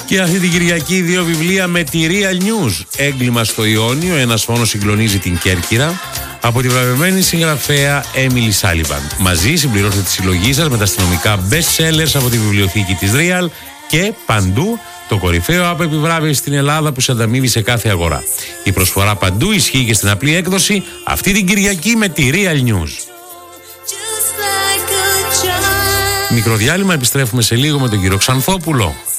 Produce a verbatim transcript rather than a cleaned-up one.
Και αυτή την Κυριακή δύο βιβλία με τη Real News. Έγκλημα στο Ιόνιο, ένας φόνος συγκλονίζει την Κέρκυρα, από τη βραβευμένη συγγραφέα Έμιλι Σάλιβαν. Μαζί συμπληρώστε τη συλλογή σας με τα αστυνομικά best sellers από τη βιβλιοθήκη της Real και παντού το κορυφαίο app επιβράβευση στην Ελλάδα που σε ανταμείβει σε κάθε αγορά. Η προσφορά παντού ισχύει και στην απλή έκδοση αυτή την Κυριακή με τη Real News. Μικρό διάλειμμα, επιστρέφουμε σε λίγο με τον κύριο Ξανθόπουλο.